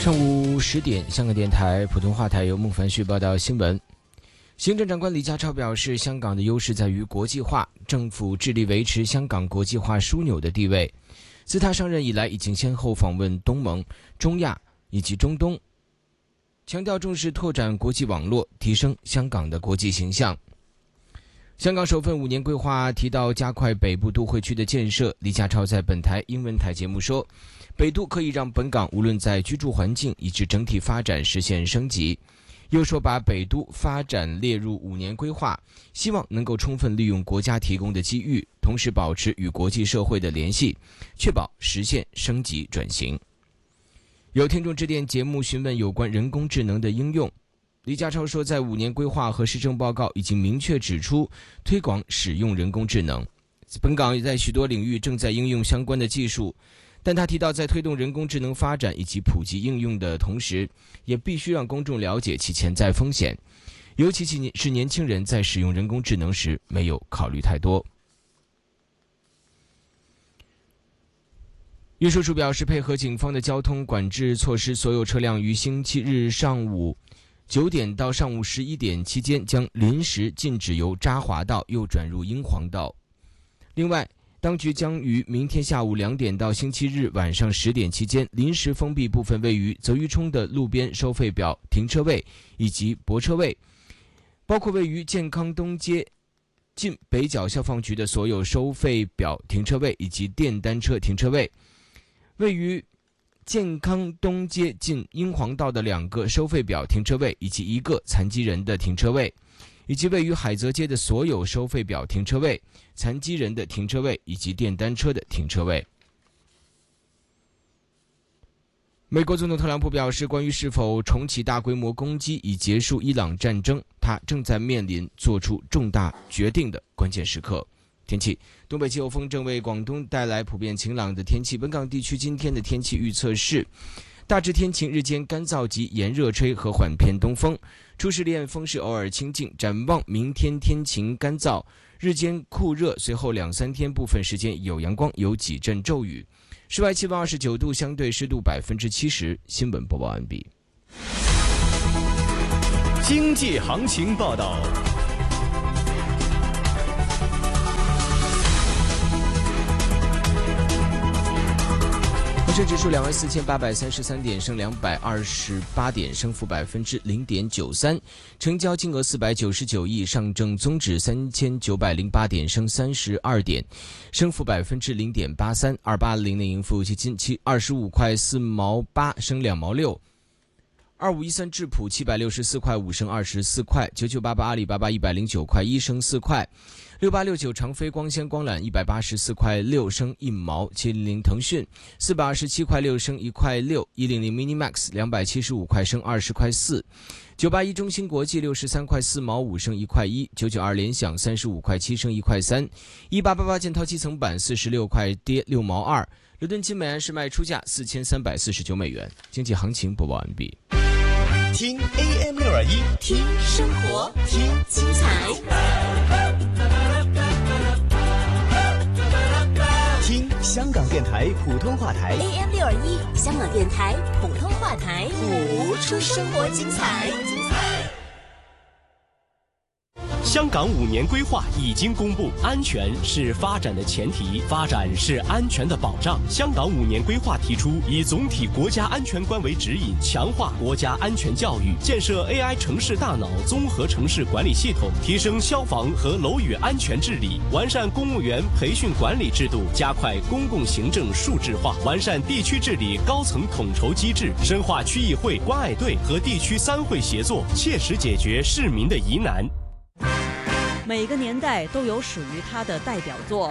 上午10点，香港电台普通话台由孟凡旭报道新闻。行政长官李家超表示，香港的优势在于国际化，政府致力维持香港国际化枢纽的地位。自他上任以来，已经先后访问东盟、中亚以及中东，强调重视拓展国际网络，提升香港的国际形象。香港首份5年规划提到加快北部都会区的建设，李家超在本台英文台节目说，北都可以让本港无论在居住环境以至整体发展实现升级。又说把北都发展列入5年规划，希望能够充分利用国家提供的机遇，同时保持与国际社会的联系，确保实现升级转型。有听众致电节目询问有关人工智能的应用，李家超说，在5年规划和施政报告已经明确指出推广使用人工智能，本港也在许多领域正在应用相关的技术，但他提到，在推动人工智能发展以及普及应用的同时，也必须让公众了解其潜在风险，尤其是年轻人在使用人工智能时没有考虑太多。运输署表示，配合警方的交通管制措施，所有车辆于星期日上午9点到上午11点期间将临时禁止由渣华道右转入英皇道。另外，当局将于明天下午2点到星期日晚上10点期间临时封闭部分位于泽玉冲的路边收费表停车位以及泊车位，包括位于健康东街近北角消防局的所有收费表停车位以及电单车停车位，位于健康东街近英皇道的2个收费表停车位以及1个残疾人的停车位，以及位于海泽街的所有收费表停车位、残疾人的停车位以及电单车的停车位。美国总统特朗普表示，关于是否重启大规模攻击以结束伊朗战争，他正在面临做出重大决定的关键时刻。天气，东北季候风正为广东带来普遍晴朗的天气。本港地区今天的天气预测是大致天晴，日间干燥及炎热，吹和缓偏东风，初时离岸风势偶尔清劲。展望明天天晴干燥，日间酷热，随后2-3天部分时间有阳光，有几阵骤雨。室外气温29度，相对湿度70%。新闻播报完毕。 经济行情报道。 恒生指数24833点，升228点，升幅0.93%，成交金额499亿。上证综指3908点，升32点，升幅0.83%。2800的盈富基金25块4毛8，升2毛6。2513智普764块5，升24块。9988阿里巴巴109块1，升4块。6869长飞光纤光缆184块6，升1毛。700腾讯427块6，升1块6。100 Minimax 275块，升20块4。981中芯国际63块4毛5，升1块1。992联想35块7，升1块3。1888建滔基层板46块，跌6毛2。伦敦金每安士卖出价4349美元。经济行情播报完毕。 听 AM621， 听生活，听精彩， 听香港电台普通话台 AM621，香港电台普通话台，谱出生活精彩。 香港5年规划已经公布，安全是发展的前提，发展是安全的保障。香港5年规划提出，以总体国家安全观为指引，强化国家安全教育，建设 AI 城市大脑综合城市管理系统，提升消防和楼宇安全治理，完善公务员培训管理制度，加快公共行政数字化，完善地区治理高层统筹机制，深化区议会、关爱队和地区3会协作，切实解决市民的疑难。 每个年代都有属于它的代表作，